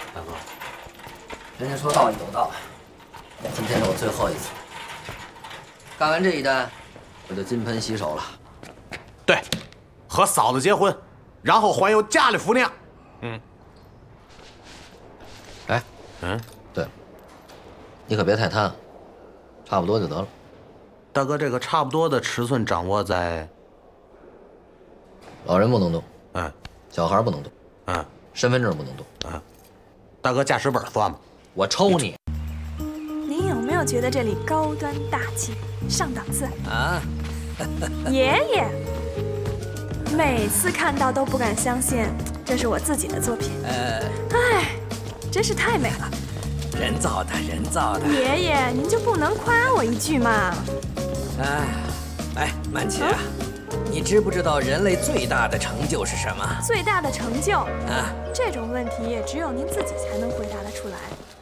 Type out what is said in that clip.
大哥，人家说道义有道，今天是我最后一次，干完这一单，我就金盆洗手了。 对，和嫂子结婚，然后环游加利福尼亚。 哎，对了，你可别太贪，差不多就得了。 大哥，这个差不多的尺寸掌握在， 老人不能动，小孩不能动，身份证不能动， 大哥驾驶本算吗？ 我抽你！ 您有没有觉得这里高端大气、上档次啊？ 爷爷，每次看到都不敢相信，这是我自己的作品。哎，真是太美了。 人造的，人造的。 爷爷，您就不能夸我一句吗？ 哎，曼琪啊，你知不知道人类最大的成就是什么？ 最大的成就啊，这种问题也只有您自己才能回答得出来。